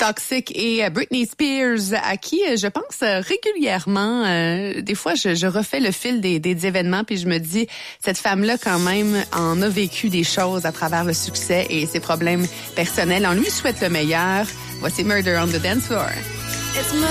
Toxic et Britney Spears, à qui je pense régulièrement. Des fois, je refais le fil des événements, puis je me dis, cette femme-là, quand même, en a vécu des choses à travers le succès et ses problèmes personnels. On lui souhaite le meilleur. Voici Murder on the Dance Floor.